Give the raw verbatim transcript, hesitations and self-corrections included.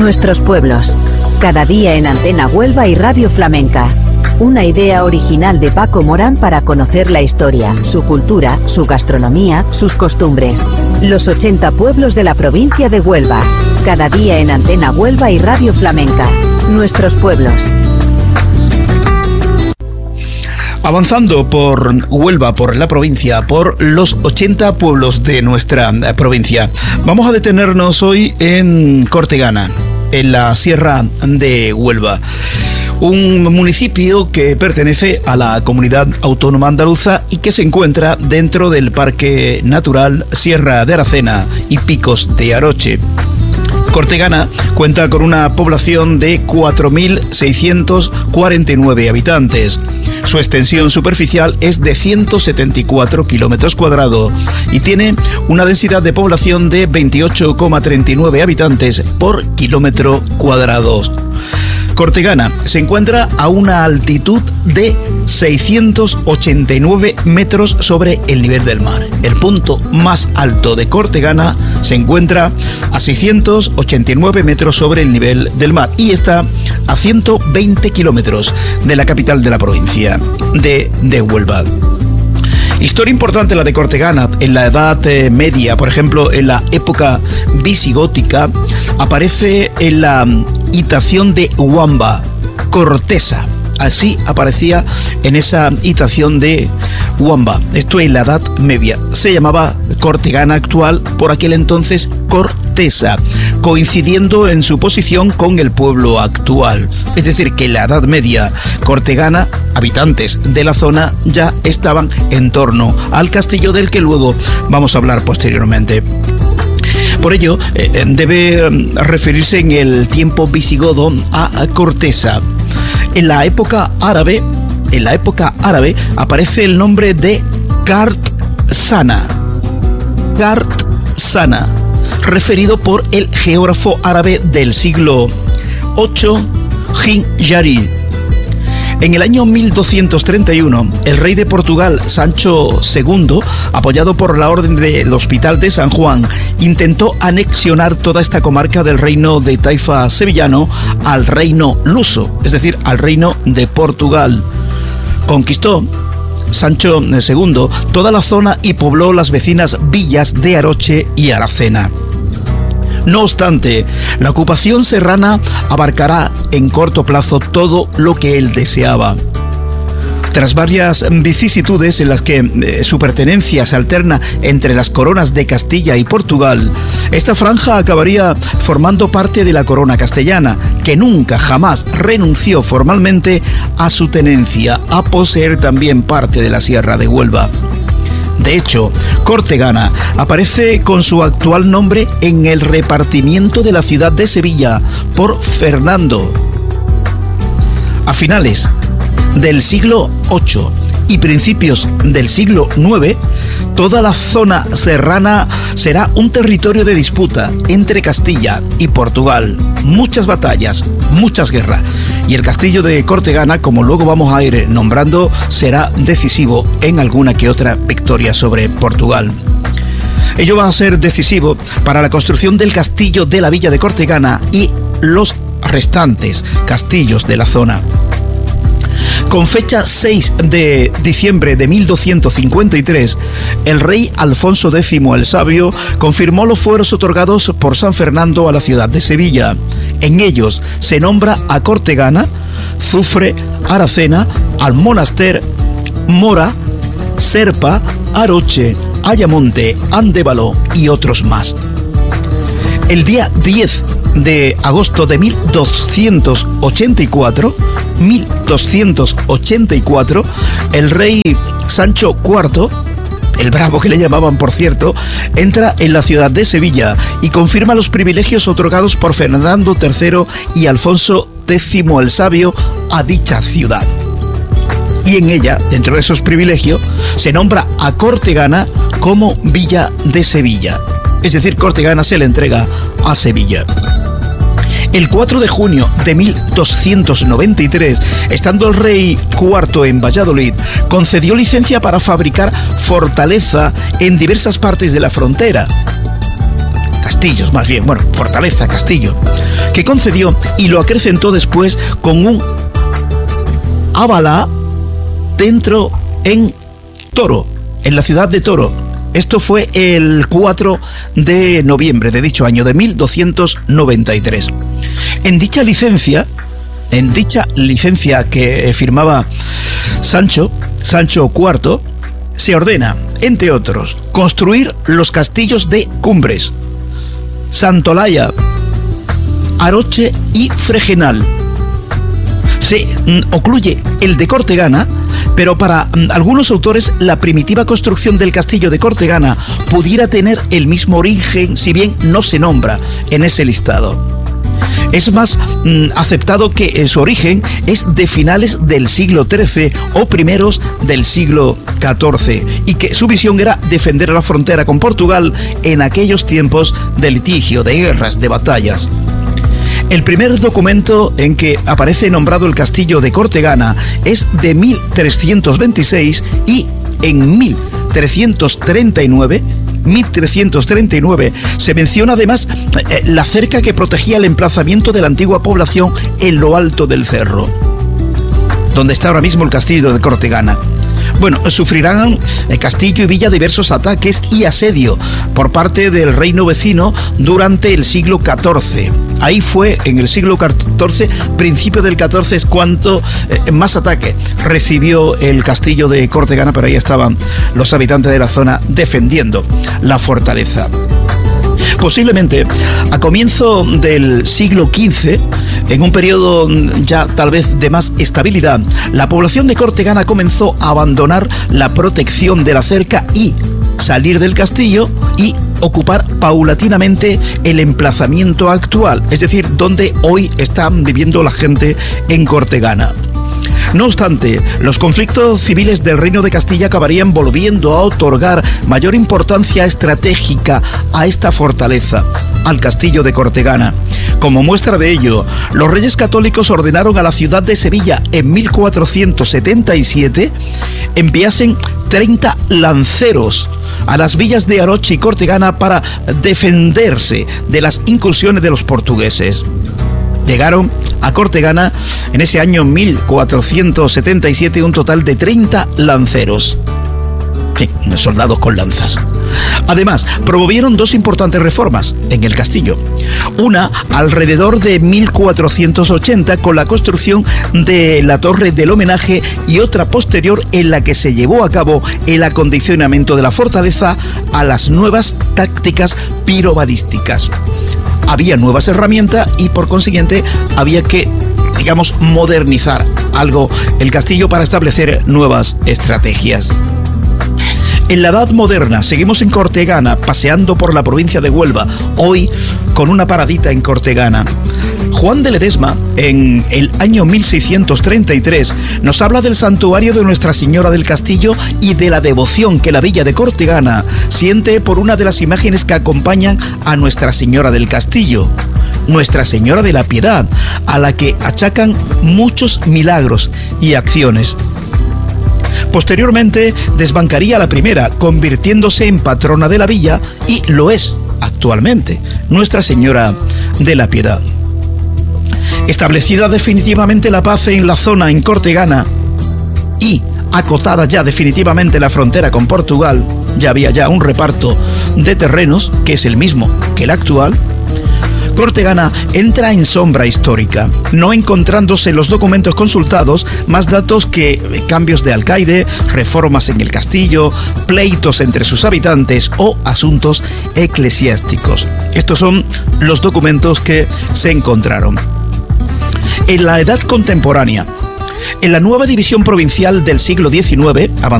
Nuestros pueblos. Cada día en Antena Huelva y Radio Flamenca. Una idea original de Paco Morán para conocer la historia, su cultura, su gastronomía, sus costumbres. Los ochenta pueblos de la provincia de Huelva. Cada día en Antena Huelva y Radio Flamenca. Nuestros pueblos. Avanzando por Huelva, por la provincia, por los ochenta pueblos de nuestra provincia. Vamos a detenernos hoy en Cortegana, en la Sierra de Huelva. Un municipio que pertenece a la Comunidad Autónoma Andaluza y que se encuentra dentro del Parque Natural Sierra de Aracena y Picos de Aroche. Cortegana cuenta con una población de cuatro mil seiscientos cuarenta y nueve habitantes. Su extensión superficial es de ciento setenta y cuatro kilómetros cuadrados y tiene una densidad de población de veintiocho coma treinta y nueve habitantes por kilómetro cuadrado. Cortegana se encuentra a una altitud de seiscientos ochenta y nueve metros sobre el nivel del mar. El punto más alto de Cortegana se encuentra a seiscientos ochenta y nueve metros sobre el nivel del mar y está a ciento veinte kilómetros de la capital de la provincia de, de Huelva. Historia importante la de Cortegana. En la Edad eh, Media, por ejemplo, en la época visigótica, aparece en la hitación de Huamba, Cortesa. Así aparecía en esa hitación de Huamba. Esto en la Edad Media. Se llamaba Cortegana actual, por aquel entonces Cortesa, coincidiendo en su posición con el pueblo actual. Es decir, que en la Edad Media, Cortegana, habitantes de la zona ya estaban en torno al castillo del que luego vamos a hablar posteriormente. Por ello, eh, debe referirse en el tiempo visigodo a Cortesa. En la época árabe, en la época árabe aparece el nombre de Kart-Sana. Kart-Sana, referido por el geógrafo árabe del siglo ocho, Hijri. En el año mil doscientos treinta y uno, el rey de Portugal, Sancho segundo, apoyado por la Orden del Hospital de San Juan, intentó anexionar toda esta comarca del reino de Taifa sevillano al reino luso, es decir, al reino de Portugal. Conquistó Sancho segundo toda la zona y pobló las vecinas villas de Aroche y Aracena. No obstante, la ocupación serrana abarcará en corto plazo todo lo que él deseaba. Tras varias vicisitudes en las que eh, su pertenencia se alterna entre las coronas de Castilla y Portugal, esta franja acabaría formando parte de la corona castellana, que nunca jamás renunció formalmente a su tenencia, a poseer también parte de la Sierra de Huelva. De hecho, Cortegana aparece con su actual nombre en el repartimiento de la ciudad de Sevilla por Fernando. A finales del siglo ocho y principios del siglo nueve, toda la zona serrana será un territorio de disputa entre Castilla y Portugal. Muchas batallas, muchas guerras. Y el castillo de Cortegana, como luego vamos a ir nombrando, será decisivo en alguna que otra victoria sobre Portugal. Ello va a ser decisivo para la construcción del castillo de la villa de Cortegana y los restantes castillos de la zona. Con fecha seis de diciembre de mil doscientos cincuenta y tres, el rey Alfonso décimo el Sabio confirmó los fueros otorgados por San Fernando a la ciudad de Sevilla. En ellos se nombra a Cortegana, Zufre, Aracena, Almonaster, Mora, Serpa, Aroche, Ayamonte, Andévalo y otros más. El día diez de agosto de mil doscientos ochenta y cuatro, mil doscientos ochenta y cuatro, el rey Sancho cuarto, el Bravo que le llamaban por cierto, entra en la ciudad de Sevilla y confirma los privilegios otorgados por Fernando tercero y Alfonso décimo el Sabio a dicha ciudad. Y en ella, dentro de esos privilegios, se nombra a Cortegana como Villa de Sevilla. Es decir, Cortegana se le entrega a Sevilla. El cuatro de junio de mil doscientos noventa y tres, estando el rey cuarto en Valladolid, concedió licencia para fabricar fortaleza en diversas partes de la frontera. castillos más bien, bueno, fortaleza, castillo, que concedió y lo acrecentó después con un Avalá dentro en Toro, en la ciudad de Toro. Esto fue el cuatro de noviembre de dicho año, de mil doscientos noventa y tres. En dicha licencia, en dicha licencia que firmaba Sancho, Sancho cuarto, se ordena, entre otros, construir los castillos de Cumbres, Santolaya, Aroche y Fregenal. Se ocluye el de Cortegana, pero para algunos autores la primitiva construcción del castillo de Cortegana pudiera tener el mismo origen, si bien no se nombra en ese listado. Es más mm, aceptado que su origen es de finales del siglo trece o primeros del siglo catorce, y que su visión era defender la frontera con Portugal en aquellos tiempos de litigio, de guerras, de batallas. El primer documento en que aparece nombrado el castillo de Cortegana es de mil trescientos veintiséis y en mil trescientos treinta y nueve se menciona además eh, la cerca que protegía el emplazamiento de la antigua población en lo alto del cerro, donde está ahora mismo el castillo de Cortegana. Bueno, sufrirán el castillo y villa diversos ataques y asedio por parte del reino vecino durante el siglo catorce. Ahí fue, en el siglo catorce, principio del catorce, es cuanto eh, más ataque recibió el castillo de Cortegana, pero ahí estaban los habitantes de la zona defendiendo la fortaleza. Posiblemente a comienzo del siglo quince, en un periodo ya tal vez de más estabilidad, la población de Cortegana comenzó a abandonar la protección de la cerca y salir del castillo y ocupar paulatinamente el emplazamiento actual, es decir, donde hoy están viviendo la gente en Cortegana. No obstante, los conflictos civiles del Reino de Castilla acabarían volviendo a otorgar mayor importancia estratégica a esta fortaleza, al castillo de Cortegana. Como muestra de ello, los reyes católicos ordenaron a la ciudad de Sevilla en mil cuatrocientos setenta y siete enviasen treinta lanceros a las villas de Aroche y Cortegana para defenderse de las incursiones de los portugueses. Llegaron a Cortegana en ese año mil cuatrocientos setenta y siete un total de treinta lanceros. Sí, soldados con lanzas. Además, promovieron dos importantes reformas en el castillo. Una alrededor de mil cuatrocientos ochenta con la construcción de la Torre del Homenaje y otra posterior en la que se llevó a cabo el acondicionamiento de la fortaleza a las nuevas tácticas pirobalísticas. Había nuevas herramientas y por consiguiente había que, digamos, modernizar algo el castillo para establecer nuevas estrategias. En la Edad Moderna seguimos en Cortegana, paseando por la provincia de Huelva, hoy con una paradita en Cortegana. Juan de Ledesma, en el año mil seiscientos treinta y tres, nos habla del santuario de Nuestra Señora del Castillo y de la devoción que la villa de Cortegana siente por una de las imágenes que acompañan a Nuestra Señora del Castillo, Nuestra Señora de la Piedad, a la que achacan muchos milagros y acciones. Posteriormente desbancaría la primera, convirtiéndose en patrona de la villa, y lo es actualmente, Nuestra Señora de la Piedad. Establecida definitivamente la paz en la zona en Cortegana y acotada ya definitivamente la frontera con Portugal, ya había ya un reparto de terrenos que es el mismo que el actual, Cortegana entra en sombra histórica, no encontrándose en los documentos consultados más datos que cambios de alcaide, reformas en el castillo, pleitos entre sus habitantes o asuntos eclesiásticos. Estos son los documentos que se encontraron. En la edad contemporánea, en la nueva división provincial del siglo diecinueve,